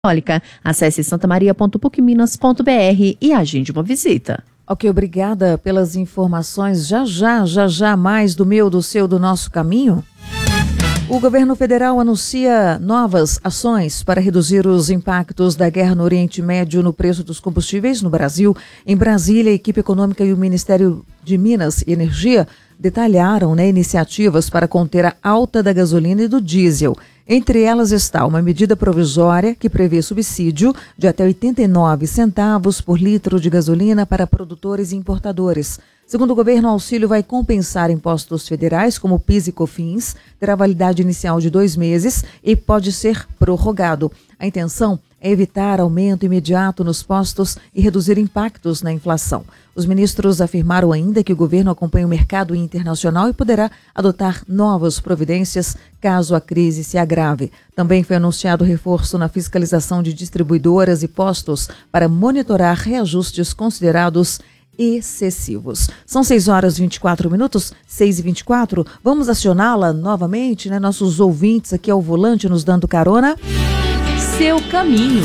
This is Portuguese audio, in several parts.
Católica. Acesse santamaria.pucminas.br e agende uma visita. Ok, obrigada pelas informações. Já mais do meu, do seu, do nosso caminho. O governo federal anuncia novas ações para reduzir os impactos da guerra no Oriente Médio no preço dos combustíveis no Brasil. Em Brasília, a equipe econômica e o Ministério de Minas e Energia detalharam iniciativas para conter a alta da gasolina e do diesel. Entre elas está uma medida provisória que prevê subsídio de até 89 centavos por litro de gasolina para produtores e importadores. Segundo o governo, o auxílio vai compensar impostos federais, como PIS e COFINS, terá validade inicial de 2 meses e pode ser prorrogado. A intenção é evitar aumento imediato nos postos e reduzir impactos na inflação. Os ministros afirmaram ainda que o governo acompanha o mercado internacional e poderá adotar novas providências caso a crise se agrave. Também foi anunciado reforço na fiscalização de distribuidoras e postos para monitorar reajustes considerados excessivos. São 6h24, 6h24. Vamos acioná-la novamente, nossos ouvintes aqui ao volante nos dando carona. Seu caminho.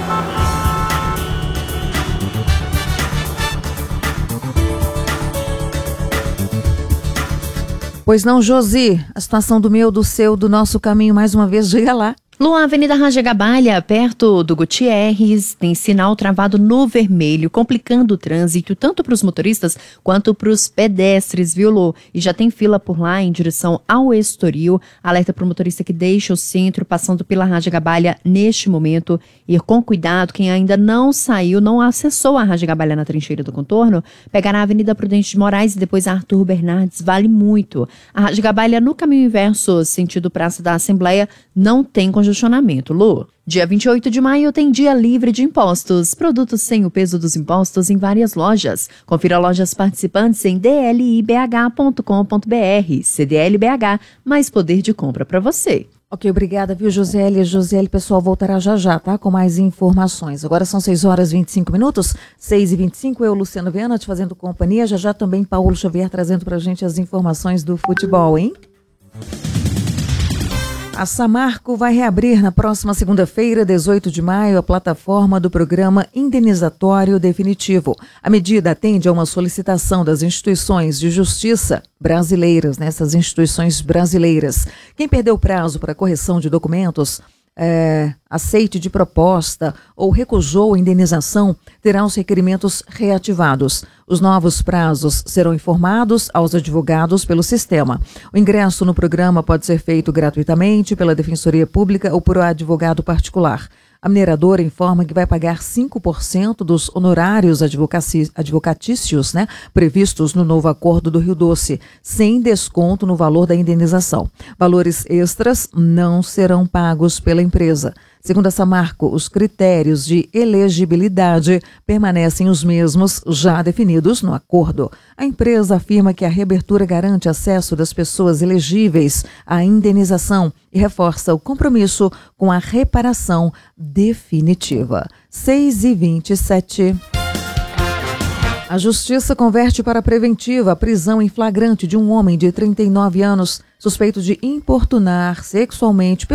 Pois não, Josi, a situação do meu, do seu, do nosso caminho, mais uma vez, diga lá. Lua, Avenida Rajagabalha, perto do Gutierrez, tem sinal travado no vermelho, complicando o trânsito tanto para os motoristas quanto para os pedestres, viu, Lu? E já tem fila por lá em direção ao Estoril. Alerta para o motorista que deixa o centro, passando pela Rajagabalha neste momento. Ir com cuidado, quem ainda não saiu, não acessou a Rajagabalha na trincheira do contorno, pegará a Avenida Prudente de Moraes e depois a Arthur Bernardes, vale muito. A Rajagabalha no caminho inverso, sentido Praça da Assembleia, não tem congestionamento, Lu. Dia 28 de maio tem dia livre de impostos. Produtos sem o peso dos impostos em várias lojas. Confira lojas participantes em dlibh.com.br. CDLBH, mais poder de compra para você. Ok, obrigada, viu, Josiele? Josiele, pessoal, voltará já, tá? Com mais informações. Agora são 6h25, 6h25. Eu, Luciano Viana, te fazendo companhia. Já também Paulo Xavier trazendo pra gente as informações do futebol, hein? A Samarco vai reabrir na próxima segunda-feira, 18 de maio, a plataforma do programa indenizatório definitivo. A medida atende a uma solicitação das instituições de justiça brasileiras, essas instituições brasileiras. Quem perdeu o prazo para correção de documentos, aceite de proposta ou recusou a indenização, terá os requerimentos reativados. Os novos prazos serão informados aos advogados pelo sistema. O ingresso no programa pode ser feito gratuitamente pela Defensoria Pública ou por um advogado particular. A mineradora informa que vai pagar 5% dos honorários advocatícios, previstos no novo acordo do Rio Doce, sem desconto no valor da indenização. Valores extras não serão pagos pela empresa. Segundo a Samarco, os critérios de elegibilidade permanecem os mesmos já definidos no acordo. A empresa afirma que a reabertura garante acesso das pessoas elegíveis à indenização e reforça o compromisso com a reparação definitiva. 6h27. A Justiça converte para preventiva a prisão em flagrante de um homem de 39 anos suspeito de importunar sexualmente,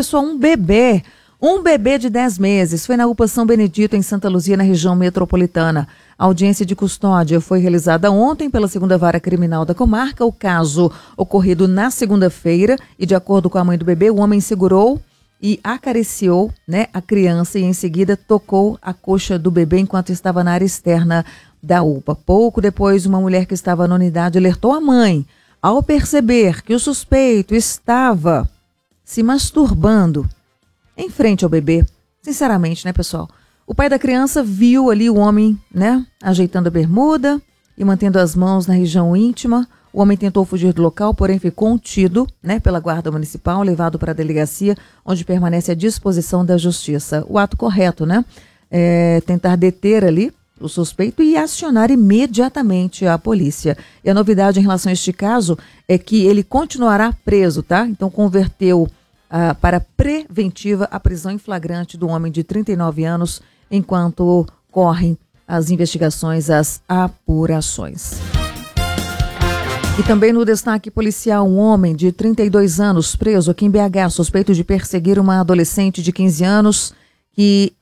um bebê de 10 meses. Foi na UPA São Benedito, em Santa Luzia, na região metropolitana. A audiência de custódia foi realizada ontem pela 2ª Vara Criminal da comarca. O caso ocorrido na segunda-feira e, de acordo com a mãe do bebê, o homem segurou e acariciou a criança e, em seguida, tocou a coxa do bebê enquanto estava na área externa da UPA. Pouco depois, uma mulher que estava na unidade alertou a mãe. Ao perceber que o suspeito estava se masturbando em frente ao bebê, sinceramente, pessoal? O pai da criança viu ali o homem, ajeitando a bermuda e mantendo as mãos na região íntima. O homem tentou fugir do local, porém foi contido, pela guarda municipal, levado para a delegacia, onde permanece à disposição da justiça. O ato correto, é tentar deter ali o suspeito e acionar imediatamente a polícia. E a novidade em relação a este caso é que ele continuará preso, tá? Então converteu para preventiva a prisão em flagrante do homem de 39 anos, enquanto correm as investigações, as apurações. E também no destaque policial, um homem de 32 anos preso aqui em BH, suspeito de perseguir uma adolescente de 15 anos que